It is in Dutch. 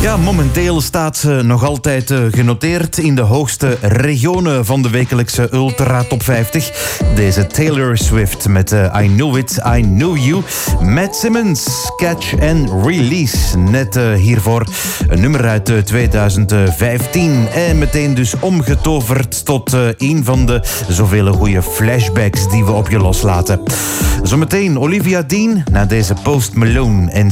Ja, momenteel staat ze nog altijd genoteerd in de hoogste regionen van de wekelijkse Ultra Top 50. Deze Taylor Swift met I Knew It, I Knew You. Matt Simmons, Catch and Release. Net hiervoor een nummer uit 2015. En meteen dus omgetoverd tot een van de zoveel goede flashbacks die we op je loslaten. Zometeen Olivia Dean na deze Post Malone en